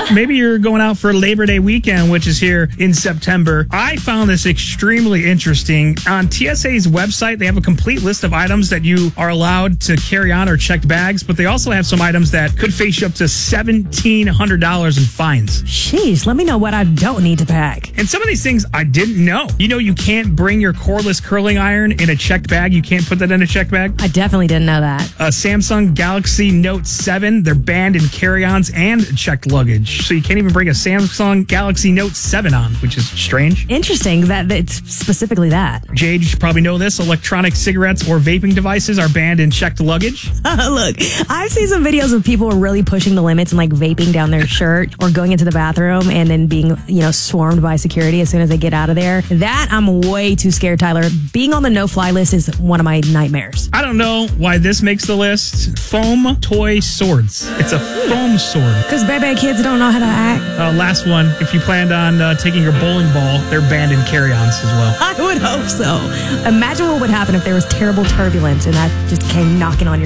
Maybe you're going out for Labor Day weekend, which is here in September. I found this extremely interesting. On TSA's website, they have a complete list of items that you are allowed to carry on or checked bags, but they also have some items that could face you up to $1,700 in fines. Sheesh, let me know what I don't need to pack. And some of these things I didn't know. You know, you can't bring your cordless curling iron in a checked bag. You can't put that in a checked bag. I definitely didn't know that. Samsung Galaxy Note 7, they're banned in carry-ons and checked luggage. So you can't even bring a Samsung Galaxy Note 7 on, which is strange. Interesting that it's specifically that. Jade, you should probably know this. Electronic cigarettes or vaping devices are banned in checked luggage. Look, I've seen some videos of people really pushing the limits and like vaping down their shirt or going into the bathroom and then being, swarmed by security as soon as they get out of there. That I'm way too scared, Tyler. Being on the no-fly list is one of my nightmares. I don't know why this makes the list. Foam toy swords. It's a foam sword. Because baby kids don't know how to act. Last one. If you planned on taking your bowling ball, they're banned in carry-ons as well. I would hope so. Imagine what would happen if there was terrible turbulence and that just came knocking on your